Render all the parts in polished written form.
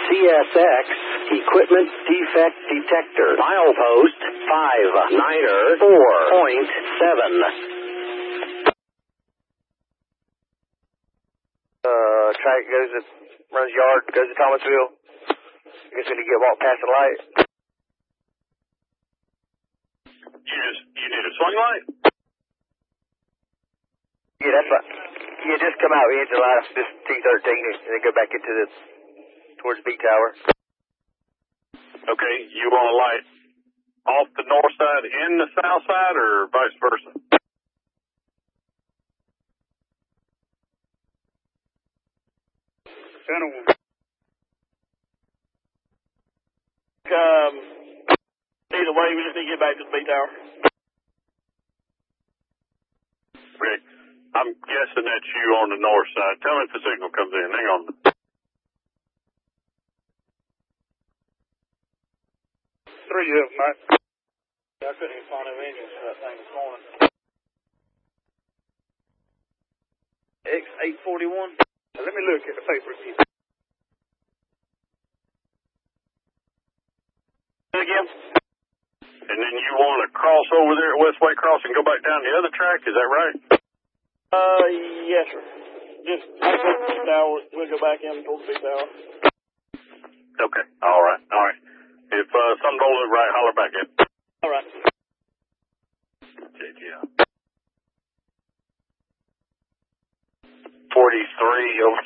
CSX Equipment Defect Detector. Milepost 594.7. Track runs yard, goes to Thomasville. I guess when you walk past the light. You need a swing light? Yeah, that's right. Yeah, just come out the engine light off this T13 and then go back towards B Tower. Okay, you want a light off the north side and the south side, or vice versa? Either way, we just need to get back to the B Tower. Okay, I'm guessing that's you on the north side. Tell me if the signal comes in. Hang on. Three of them, mate. I couldn't even find no engines for that thing this morning. X841. Let me look at the paper again. Again? And then you want to cross over there at Westway Cross and go back down the other track, is that right? Yes, sir. Just go to the B Tower. We'll go back in towards the B Tower. Okay, all right. If something don't look right, holler back in. All right. Yeah. 43 over.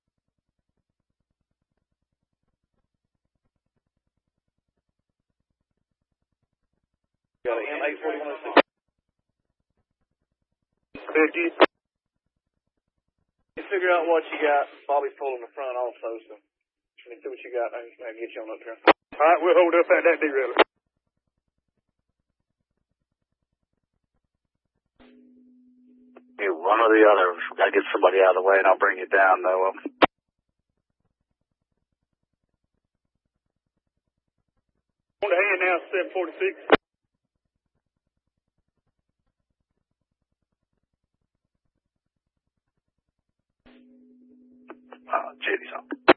Got an M841. 50. You figure out what you got. Bobby's pulling the front also, so let me see what you got. I'll get you on up here. All right, we'll hold up at that derailer. One or the other. Gotta get somebody out of the way, and I'll bring you down, though. On the hand now, 746. JD's on.